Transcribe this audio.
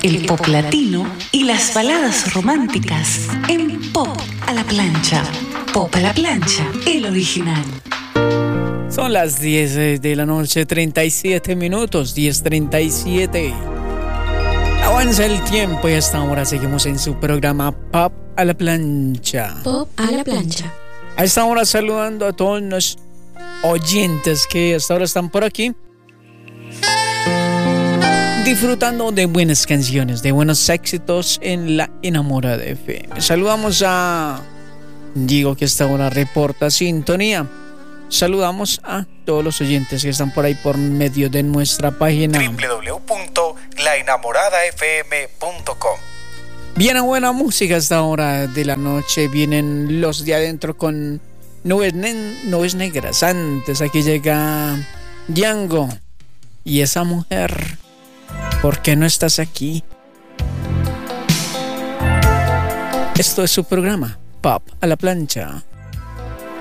el pop latino y las baladas románticas en Pop a la Plancha. Pop a la Plancha, el original. Son las 10 de la noche, 37 minutos, 10:37. Avanza el tiempo y hasta ahora seguimos en su programa Pop a la Plancha. Pop a la Plancha. A esta hora saludando a todos los oyentes que hasta ahora están por aquí, disfrutando de buenas canciones, de buenos éxitos en la Enamorada FM. Saludamos a Diego, que hasta ahora reporta sintonía. Saludamos a todos los oyentes que están por ahí por medio de nuestra página www.laenamoradafm.com. Viene buena música a esta hora de la noche. Vienen los de adentro con Nubes Negras. Antes aquí llega Django y esa mujer. ¿Por qué no estás aquí? Esto es su programa Pop a la Plancha.